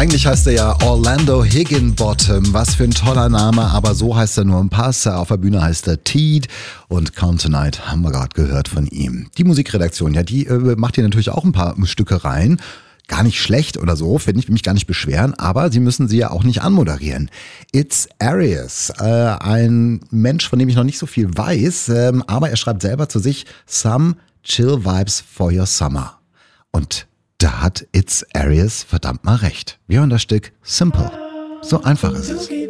Eigentlich heißt er ja Orlando Higginbottom. Was für ein toller Name, aber so heißt er nur im Pass. Auf der Bühne heißt er Teed und Count Tonight haben wir gerade gehört von ihm. Die Musikredaktion, ja, die macht hier natürlich auch ein paar Stücke rein. Gar nicht schlecht oder so, finde ich, will mich gar nicht beschweren, aber sie müssen sie ja auch nicht anmoderieren. It's Arius, ein Mensch, von dem ich noch nicht so viel weiß, aber er schreibt selber zu sich Some Chill Vibes for Your Summer. Und da hat It's Arius verdammt mal recht. Wir hören das Stück Simple. So einfach ist es.